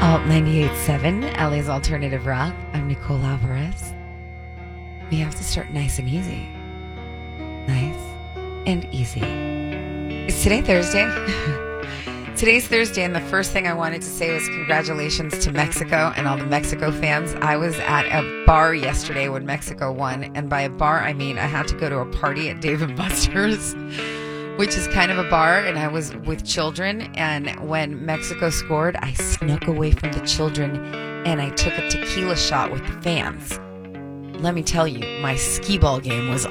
Alt 98.7, LA's Alternative Rock. I'm Nicole Alvarez. We have to start nice and easy. Nice and easy. Is today Thursday? Today's Thursday, and the first thing I wanted to say was congratulations to Mexico and all the Mexico fans. I was at a bar yesterday when Mexico won, and by a bar, I mean I had to go to a party at Dave & Buster's, which is kind of a bar, and I was with children, and when Mexico scored, I snuck away from the children, and I took a tequila shot with the fans. Let me tell you, my skee ball game was